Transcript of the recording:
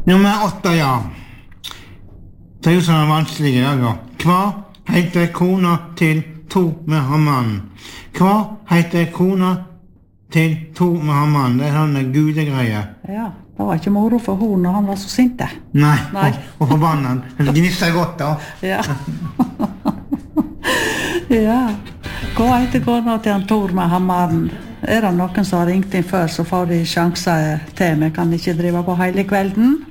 Nummer 8, ja. Det er jo sånn vanskelig i dag, ja. Hva heter kona til Tor med Hammann? Hva heter kona til Tor med Hammann? Det er sånne gudegreier. Ja, det var ikke moro for hun når han var så sinte. Nei, Nei. og forbannet. Det gnisser godt, da. Ja. Ja. Hva heter kona til han Tor med Hammann? Er det noen som har ringt inn før, så får de sjanser til. Vi kan ikke drive på hele kvelden.